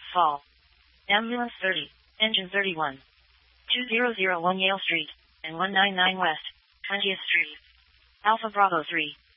Fall. Ambulance 30, Engine 31. 2001 Yale Street, and 199 West, 20th Street. Alpha Bravo 3.